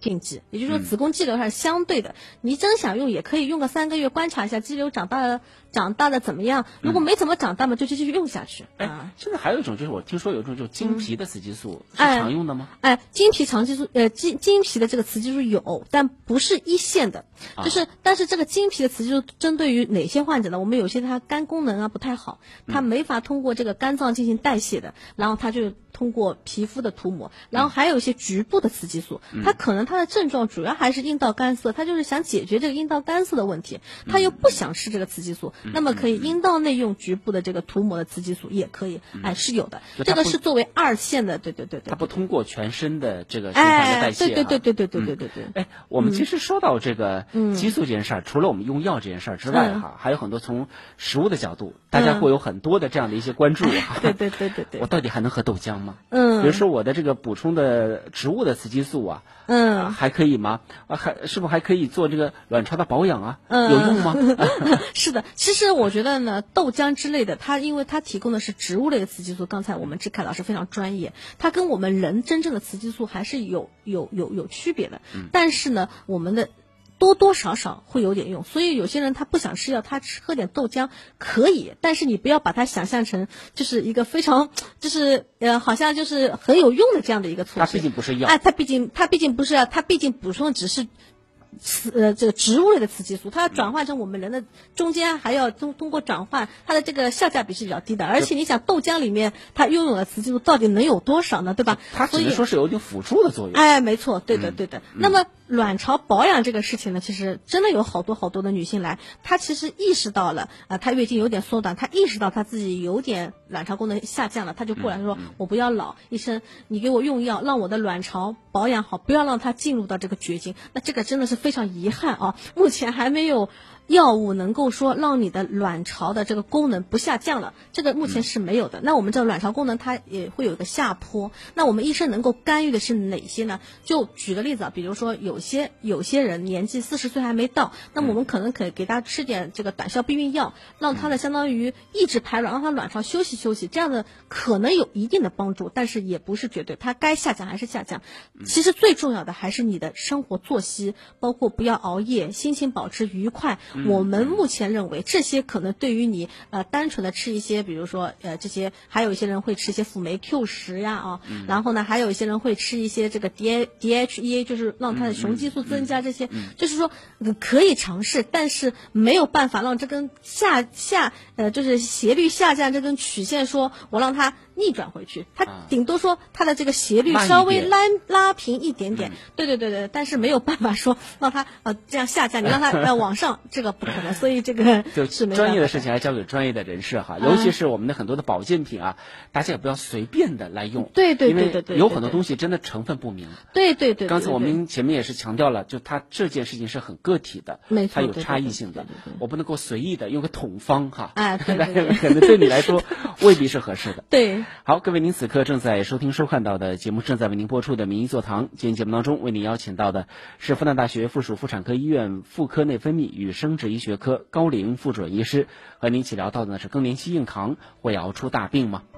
病剂，也就是说子宫肌瘤它是相对的，你真想用也可以用个3个月观察一下肌瘤长大的怎么样，如果没怎么长大嘛，就继续用下去。 现在还有一种就是我听说有一种就经皮的雌激素是常用的吗？ 经皮雌激素经皮的这个雌激素有，但不是一线的，但是这个经皮的雌激素针对于哪些患者呢？我们有些他肝功能不太好，他没法通过这个肝脏进行代谢的，然后他就通过皮肤的涂抹，然后还有一些局部的雌激素，他可能他的症状主要还是阴道干涩，他就是想解决这个阴道干涩的问题，他又不想吃这个雌激素，那么可以阴道内用局部的这个涂抹的雌激素也可以，是有的，这个是作为2线的，对。 它不通过全身的这个循环的代谢。 对。 我们其实说到这个激素这件事儿，除了我们用药这件事儿之外还有很多从食物的角度，大家会有很多的这样的一些关注。 对。 我到底还能喝豆浆吗？比如说我的这个补充的植物的雌激素还可以吗？是不是还可以做这个卵巢的保养有用吗？ 是的，其实我觉得呢，豆浆之类的，因为它提供的是植物类的雌激素，刚才我们志凯老师非常专业，它跟我们人真正的雌激素还是有区别的，但是呢，我们的多多少少会有点用，所以有些人他不想吃药，他喝点豆浆可以，但是你不要把它想象成就是一个非常好像就是很有用的这样的一个措施。 它毕竟不是药， 它毕竟不是药，它毕竟补充的只是这个植物类的雌激素，它要转换成我们人的中间还要通过转换，它的这个效价比是比较低的。而且你想豆浆里面它拥有的雌激素到底能有多少呢？对吧？ 它只能说是有一定辅助的作用。 没错，对的。那么卵巢保养这个事情呢，其实真的有好多的女性来，她其实意识到了她月经有点缩短，她意识到她自己有点卵巢功能下降了，她就过来说我不要老，医生你给我用药让我的卵巢保养好，不要让它进入到这个绝经。那这个真的是非常遗憾目前还没有药物能够说让你的卵巢的这个功能不下降了，这个目前是没有的。那我们这个卵巢功能它也会有一个下坡，那我们医生能够干预的是哪些呢？就举个例子比如说有些人年纪40岁还没到，那么我们可能可以给他吃点这个短效避孕药，让他的相当于抑制排卵，让他卵巢休息休息，这样的可能有一定的帮助，但是也不是绝对，它该下降还是下降。其实最重要的还是你的生活作息，包括不要熬夜，心情保持愉快。我们目前认为这些可能对于你单纯的吃一些比如说这些，还有一些人会吃一些辅酶 Q10然后呢还有一些人会吃一些这个 DHEA 就是让他的雄激素增加，这些就是说可以尝试，但是没有办法让这根就是斜率下降这根曲线说我让它逆转回去，它顶多说它的这个斜率稍微拉平一点点，对，但是没有办法说让它这样下降，你让它往上这个不可能，所以这个是没办法。 专业的事情还交给专业的人士尤其是我们的很多的保健品大家也不要随便的来用， 对， 因为有很多东西真的成分不明。 对， 刚才我们前面也是强调了，就它这件事情是很个体的， 没错， 它有差异性的，我不能够随意的用个统方对， 可能对你来说未必是合适的。 对， 好，各位，您此刻正在收听收看到的节目正在为您播出的《名医座堂》。今天节目当中为您邀请到的是复旦大学附属妇产科医院妇科内分泌与生殖医学科高龄副主任医师，和您一起聊到的呢是更年期硬扛会熬出大病吗？